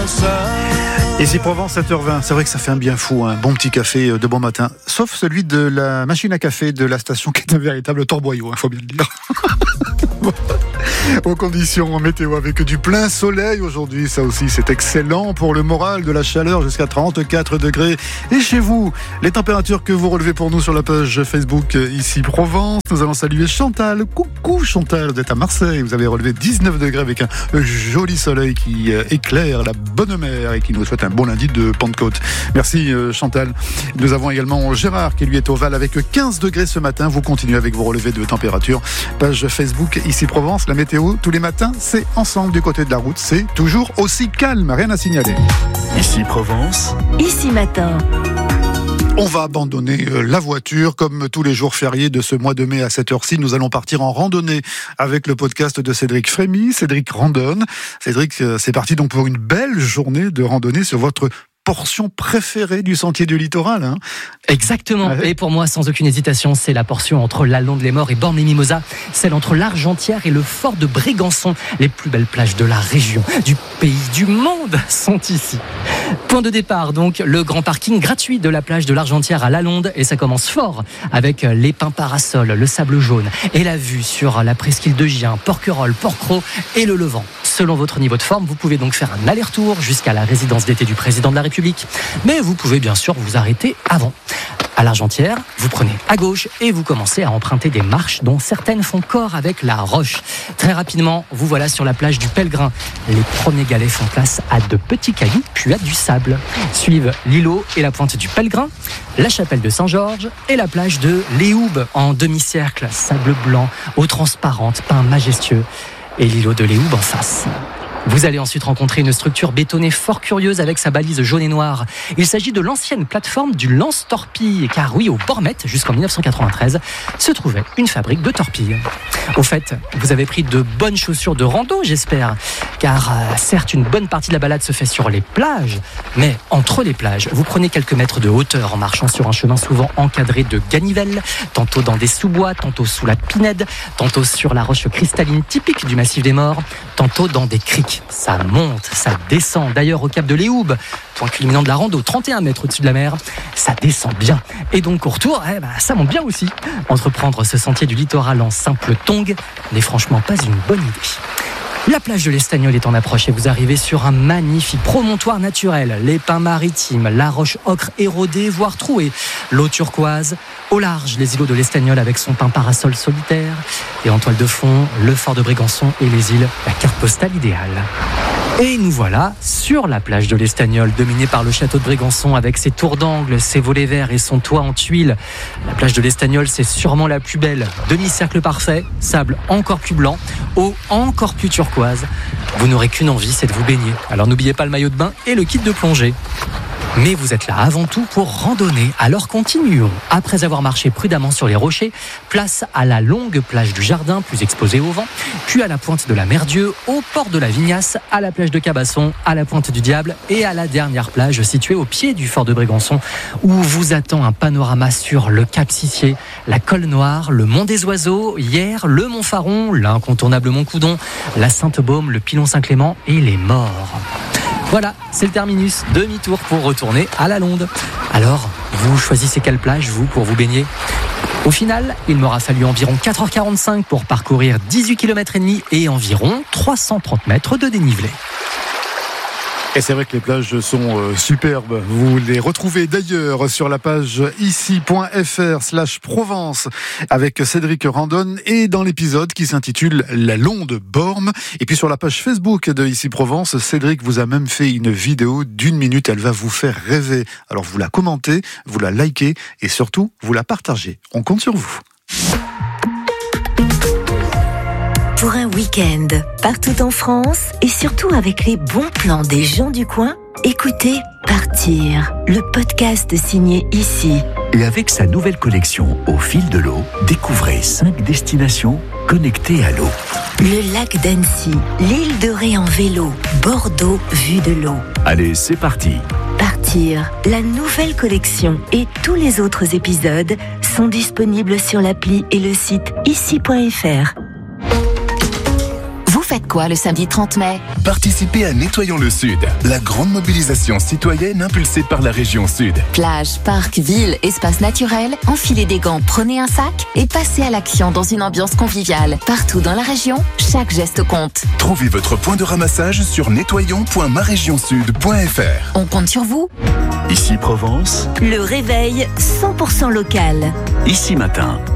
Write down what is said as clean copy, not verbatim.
Ici Provence, 7h20, c'est vrai que ça fait un bien fou, un bon petit café de bon matin. Sauf celui de la machine à café de la station qui est un véritable torboyau, il faut bien le dire. Aux conditions en météo avec du plein soleil aujourd'hui, ça aussi c'est excellent pour le moral, de la chaleur jusqu'à 34 degrés. Et chez vous, les températures que vous relevez pour nous sur la page Facebook Ici Provence, nous allons saluer Chantal. Coucou Chantal, vous êtes à Marseille, vous avez relevé 19 degrés avec un joli soleil qui éclaire la bonne mer et qui nous souhaite un bon lundi de Pentecôte. Merci Chantal. Nous avons également Gérard qui lui est au Val avec 15 degrés ce matin. Vous continuez avec vos relevés de température. Page Facebook Ici Provence, la météo tous les matins, c'est ensemble du côté de la route. C'est toujours aussi calme, rien à signaler. Ici Provence. Ici matin. On va abandonner la voiture comme tous les jours fériés de ce mois de mai à cette heure-ci. Nous allons partir en randonnée avec le podcast de Cédric Frémy. Cédric randonne. Cédric, c'est parti donc pour une belle journée de randonnée sur votre portion préférée du sentier du littoral, hein. Exactement. Ouais. Et pour moi, sans aucune hésitation, c'est la portion entre la Londe-les-Morts et Bormes-les-Mimosas, celle entre l'Argentière et le fort de Brégançon. Les plus belles plages de la région, du pays, du monde sont ici. Point de départ, donc, le grand parking gratuit de la plage de l'Argentière à la Londe. Et ça commence fort avec les pins parasols, le sable jaune et la vue sur la presqu'île de Gien, Porquerolles, Porquerolles et le Levant. Selon votre niveau de forme, vous pouvez donc faire un aller-retour jusqu'à la résidence d'été du président de la République. Mais vous pouvez bien sûr vous arrêter avant. À l'Argentière, vous prenez à gauche et vous commencez à emprunter des marches dont certaines font corps avec la roche. Très rapidement, vous voilà sur la plage du Pèlerin. Les premiers galets font place à de petits cailloux puis à du sable. Suivent l'îlot et la pointe du Pèlerin, la chapelle de Saint-Georges et la plage de Léhoube en demi-cercle, sable blanc, eau transparente, pin majestueux. Et l'îlot de Léhoube en face. Vous allez ensuite rencontrer une structure bétonnée fort curieuse avec sa balise jaune et noire. Il s'agit de l'ancienne plateforme du lance-torpille, car oui, au Bormet, jusqu'en 1993, se trouvait une fabrique de torpilles. Au fait, vous avez pris de bonnes chaussures de rando, j'espère, car certes, une bonne partie de la balade se fait sur les plages, mais entre les plages, vous prenez quelques mètres de hauteur en marchant sur un chemin souvent encadré de ganivelles, tantôt dans des sous-bois, tantôt sous la pinède, tantôt sur la roche cristalline typique du massif des Morts, tantôt dans des criques. Ça monte, ça descend. D'ailleurs, au cap de Léhoube, point culminant de la rando, 31 mètres au-dessus de la mer, ça descend bien. Et donc, au retour, ça monte bien aussi. Entreprendre ce sentier du littoral en simple tongue n'est franchement pas une bonne idée. La plage de l'Estagnol est en approche et vous arrivez sur un magnifique promontoire naturel. Les pins maritimes, la roche ocre érodée, voire trouée, l'eau turquoise, au large, les îlots de l'Estagnol avec son pin parasol solitaire. Et en toile de fond, le fort de Brégançon et les îles, la carte postale idéale. Et nous voilà sur la plage de l'Estagnol, dominée par le château de Brégançon avec ses tours d'angle, ses volets verts et son toit en tuiles. La plage de l'Estagnol, c'est sûrement la plus belle. Demi-cercle parfait, sable encore plus blanc, eau encore plus turquoise. Vous n'aurez qu'une envie, c'est de vous baigner. Alors n'oubliez pas le maillot de bain et le kit de plongée. Mais vous êtes là avant tout pour randonner, alors continuons. Après avoir marché prudemment sur les rochers, place à la longue plage du Jardin, plus exposée au vent, puis à la pointe de la Mer-Dieu, au port de la Vignasse, à la plage de Cabasson, à la pointe du Diable et à la dernière plage située au pied du fort de Brégançon, où vous attend un panorama sur le Cap Sissier, la Colle Noire, le Mont des Oiseaux, hier le Mont Faron, l'incontournable Mont Coudon, la Sainte-Baume, le Pilon Saint-Clément et les Morts. Voilà, c'est le terminus. Demi-tour pour retourner à la Londe. Alors, vous choisissez quelle plage, vous, pour vous baigner ? Au final, il m'aura fallu environ 4h45 pour parcourir 18 km et demi et environ 330 mètres de dénivelé. Et c'est vrai que les plages sont superbes. Vous les retrouvez d'ailleurs sur la page ici.fr/Provence avec Cédric Randonne et dans l'épisode qui s'intitule La Londe Bormes. Et puis sur la page Facebook de Ici Provence, Cédric vous a même fait une vidéo d'1 minute. Elle va vous faire rêver. Alors vous la commentez, vous la likez et surtout vous la partagez. On compte sur vous. Pour un week-end, partout en France et surtout avec les bons plans des gens du coin, écoutez Partir, le podcast signé Ici. Et avec sa nouvelle collection Au fil de l'eau, découvrez 5 destinations connectées à l'eau. Le lac d'Annecy, l'île de Ré en vélo, Bordeaux vue de l'eau. Allez, c'est parti. Partir, la nouvelle collection et tous les autres épisodes sont disponibles sur l'appli et le site ici.fr. Vous Vous faites quoi le samedi 30 mai ? Participez à Nettoyons le Sud, la grande mobilisation citoyenne impulsée par la région Sud. Plage, parc, ville, espace naturel, enfilez des gants, prenez un sac et passez à l'action dans une ambiance conviviale. Partout dans la région, chaque geste compte. Trouvez votre point de ramassage sur nettoyons.maregionsud.fr. On compte sur vous. Ici Provence, Le réveil 100% local. ici matin.